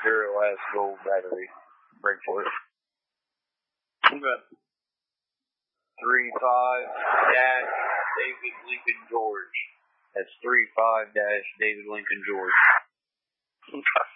Zero has gold battery. Break for it. Okay. 35-David Lincoln George. That's 35-David Lincoln George. Okay.